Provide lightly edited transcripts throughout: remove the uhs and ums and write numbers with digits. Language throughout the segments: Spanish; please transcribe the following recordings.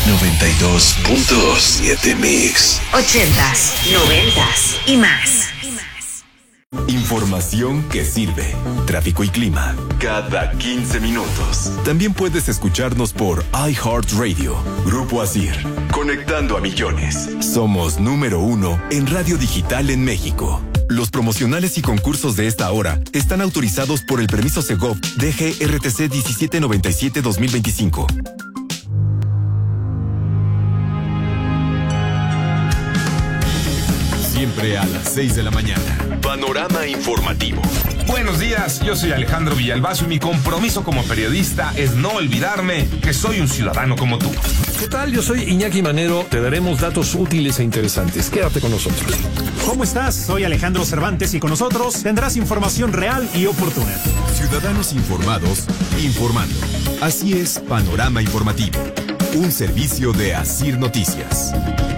92.7 Mix. 80s, 90s y más. Información que sirve. Tráfico y clima cada 15 minutos. También puedes escucharnos por iHeartRadio. Grupo Asir. Conectando a millones. Somos número 1 en radio digital en México. Los promocionales y concursos de esta hora están autorizados por el permiso Segov DGRTC 1797-2025. Siempre a las 6 de la mañana. Panorama informativo. Buenos días, yo soy Alejandro Villalbazo y mi compromiso como periodista es no olvidarme que soy un ciudadano como tú. ¿Qué tal? Yo soy Iñaki Manero. Te daremos datos útiles e interesantes. Quédate con nosotros. ¿Cómo estás? Soy Alejandro Cervantes y con nosotros tendrás información real y oportuna. Ciudadanos informados, informando. Así es, Panorama Informativo. Un servicio de Asir Noticias.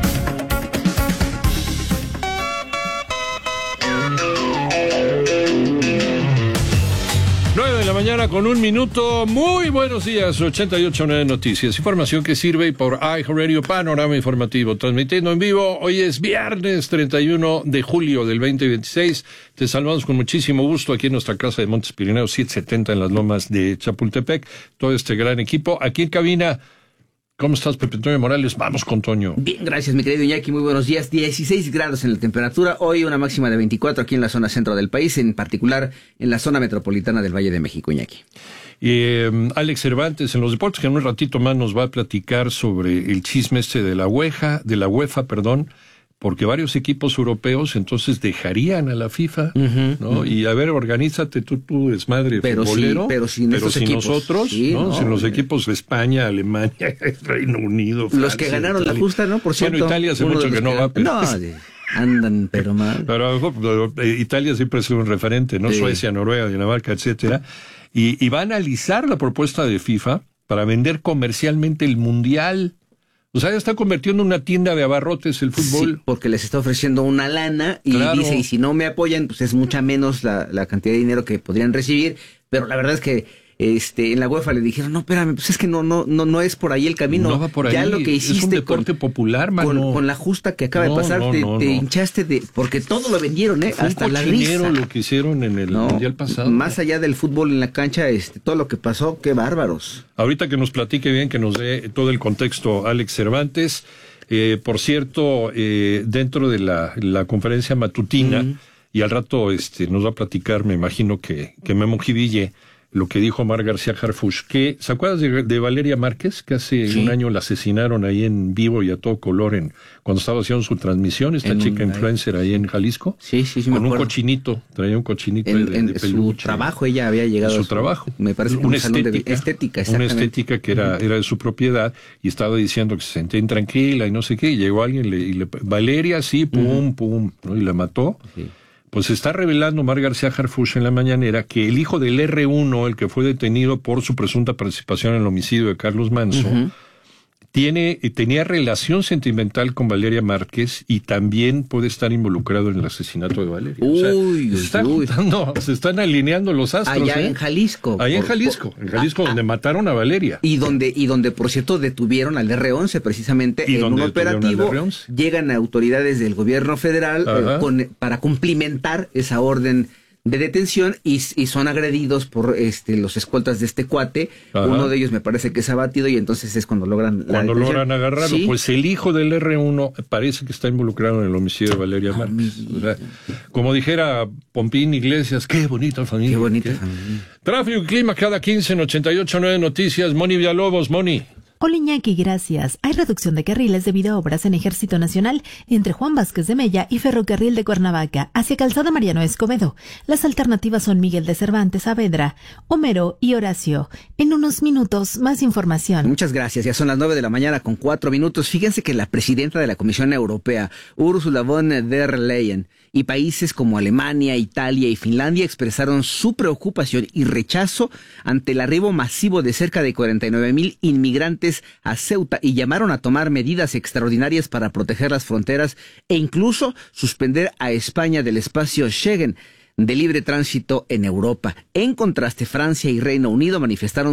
9:00 con 1 minuto. Muy buenos días, 88.9 Noticias. Información que sirve por iHeartRadio Panorama Informativo. Transmitiendo en vivo. Hoy es viernes 31 de julio del 2026. Te saludamos con muchísimo gusto aquí en nuestra casa de Montes Pirineos 770 en las Lomas de Chapultepec. Todo este gran equipo. Aquí en cabina. ¿Cómo estás, Pepe Antonio Morales? Vamos con Toño. Bien, gracias, mi querido Iñaki. Muy buenos días. 16 grados en la temperatura. Hoy una máxima de 24 aquí en la zona centro del país, en particular en la zona metropolitana del Valle de México, Iñaki. Alex Cervantes en los deportes, que en un ratito más nos va a platicar sobre el chisme de la UEFA, porque varios equipos europeos entonces dejarían a la FIFA, ¿no? Y a ver, organízate tú desmadre futbolero, pero sin equipos, nosotros, sí, ¿no? Sin los equipos de España, Alemania, Reino Unido, Francia, los que ganaron Italia. la justa, ¿no? Por cierto. Bueno, Italia hace mucho que no va, pero... No, andan, pero mal. Pero Italia siempre ha sido un referente, ¿no? Sí. Suecia, Noruega, Dinamarca, etcétera. Y va a analizar la propuesta de FIFA para vender comercialmente el Mundial. O sea, ya está convirtiendo en una tienda de abarrotes el fútbol. Sí, porque les está ofreciendo una lana y claro. Dice, y si no me apoyan, pues es mucha menos la cantidad de dinero que podrían recibir. Pero la verdad es que en la UEFA le dijeron, no, espérame, pues es que no es por ahí el camino. No va por ahí. Ya lo que hiciste es un deporte popular, mano. Con la justa que acaba de pasar, te hinchaste porque todo lo vendieron, hasta la risa. Lo que hicieron en el Mundial pasado. Más allá del fútbol en la cancha, todo lo que pasó, qué bárbaros. Ahorita que nos platique bien, que nos dé todo el contexto Alex Cervantes. Por cierto, dentro de la conferencia matutina, y al rato nos va a platicar, me imagino que Memo Jiville, lo que dijo Omar García Harfuch, que ¿se acuerdas de Valeria Márquez? Que hace un año la asesinaron ahí en vivo y a todo color cuando estaba haciendo su transmisión, esta chica influencer ahí en Jalisco. Sí, con un cochinito, traía un cochinito de peluche. Su trabajo, ella había llegado a su trabajo. Me parece que una estética, una estética que era de su propiedad, y estaba diciendo que se sentía intranquila y no sé qué, y llegó alguien y le Valeria, sí, pum, ¿no? Y la mató. Sí. Pues está revelando Omar García Harfuch en la mañanera que el hijo del R1, el que fue detenido por su presunta participación en el homicidio de Carlos Manzo, tenía relación sentimental con Valeria Márquez y también puede estar involucrado en el asesinato de Valeria. Se están alineando los astros. Allá en Jalisco. En Jalisco, donde mataron a Valeria. Y donde, por cierto, detuvieron al R11 precisamente en un operativo. Llegan autoridades del gobierno federal para cumplimentar esa orden de detención y son agredidos por los escoltas de este cuate. Uno de ellos me parece que es abatido y entonces es cuando logran agarrarlo. ¿Sí? Pues el hijo del R1 parece que está involucrado en el homicidio de Valeria Márquez. O sea, como dijera Pompín Iglesias, qué bonita familia. Qué bonita familia. Tráfico y clima cada 15 en 88.9 Noticias. Moni Villalobos, Moni. Hola Iñaki, gracias. Hay reducción de carriles debido a obras en Ejército Nacional entre Juan Vázquez de Mella y Ferrocarril de Cuernavaca hacia Calzada Mariano Escobedo. Las alternativas son Miguel de Cervantes, Saavedra, Homero y Horacio. En unos minutos, más información. Muchas gracias. Ya son las 9:00 con 4 minutos. Fíjense que la presidenta de la Comisión Europea, Ursula von der Leyen, y países como Alemania, Italia y Finlandia expresaron su preocupación y rechazo ante el arribo masivo de cerca de 49,000 inmigrantes a Ceuta y llamaron a tomar medidas extraordinarias para proteger las fronteras e incluso suspender a España del espacio Schengen de libre tránsito en Europa. En contraste, Francia y Reino Unido manifestaron